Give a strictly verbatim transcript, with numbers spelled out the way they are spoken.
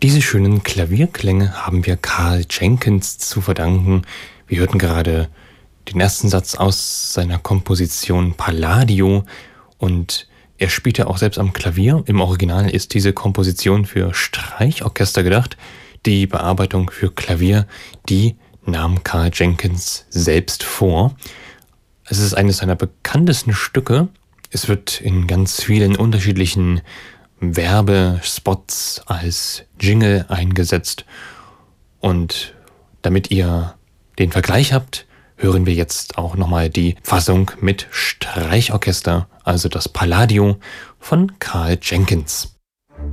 Diese schönen Klavierklänge haben wir Karl Jenkins zu verdanken. Wir hörten gerade den ersten Satz aus seiner Komposition Palladio und er spielte auch selbst am Klavier. Im Original ist diese Komposition für Streichorchester gedacht. Die Bearbeitung für Klavier, die nahm Karl Jenkins selbst vor. Es ist eines seiner bekanntesten Stücke. Es wird in ganz vielen unterschiedlichen Werbespots als Jingle eingesetzt. Und damit ihr den Vergleich habt, hören wir jetzt auch nochmal die Fassung mit Streichorchester, also das Palladio von Karl Jenkins.